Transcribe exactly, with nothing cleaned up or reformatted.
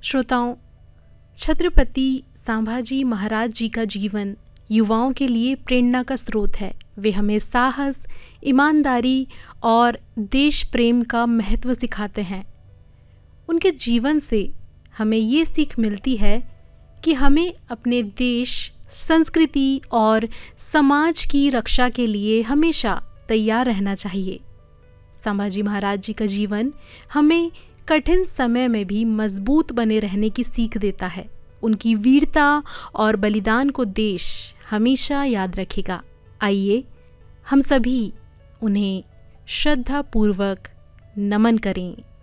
श्रोताओं, छत्रपति संभाजी महाराज जी का जीवन युवाओं के लिए प्रेरणा का स्रोत है। वे हमें साहस, ईमानदारी और देश प्रेम का महत्व सिखाते हैं। उनके जीवन से हमें ये सीख मिलती है कि हमें अपने देश, संस्कृति और समाज की रक्षा के लिए हमेशा तैयार रहना चाहिए। संभाजी महाराज जी का जीवन हमें कठिन समय में भी मजबूत बने रहने की सीख देता है। उनकी वीरता और बलिदान को देश हमेशा याद रखेगा। आइए हम सभी उन्हें श्रद्धापूर्वक नमन करें।